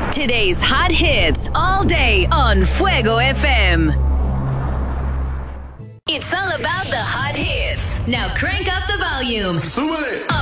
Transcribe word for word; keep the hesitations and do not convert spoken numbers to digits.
Today's hot hits all day on Fuego F M. It's all about the hot hits. Now crank up the volume. Súbele.